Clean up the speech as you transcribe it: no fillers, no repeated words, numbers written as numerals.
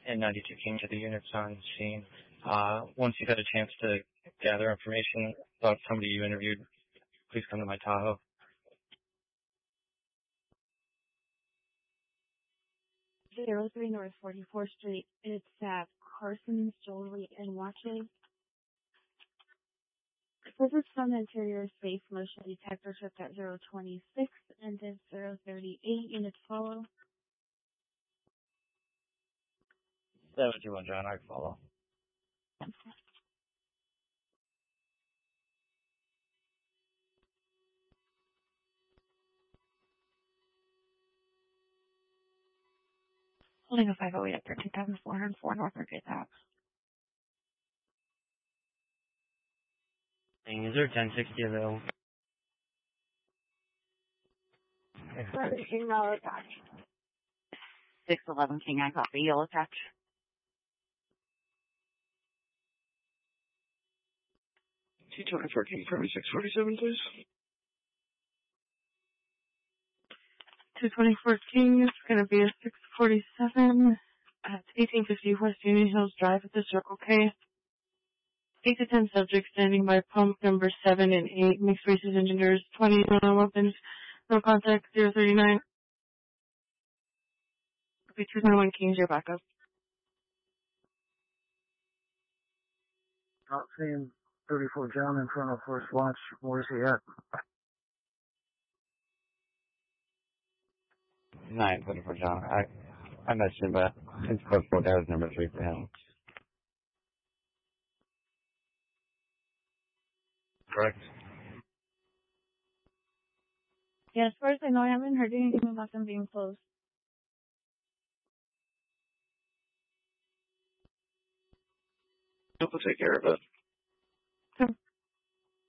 and 92 King to the units on scene. Once you've had a chance to gather information about somebody you interviewed, please come to my Tahoe. 03 North 44th Street. It's at Carson's Jewelry and Watches. This is from the Interior Safe Motion Detector shipped at 026 and then 038 units follow. 721 John, I follow. Holding a 508 at 13,404 North Market Ave. Is there a 1060 available? Yellow attach. 611 King, I copy. Yellow attach. 224 King, 647, please. 224 King is going to be a 647 at 1850 West Union Hills Drive at the Circle K. 8 to 10 subjects standing by pump number 7 and 8. Mixed races and genders. 20 no weapons. No contact. 039. Okay, 221 King's your backup. Not seeing 34 John in front of First Watch. Where's he at? 924 John. I mentioned, but it's close to that was number 3 for him. Correct. Yeah, as far as I know, I haven't heard anything about them being closed. We'll take care of it. Sure.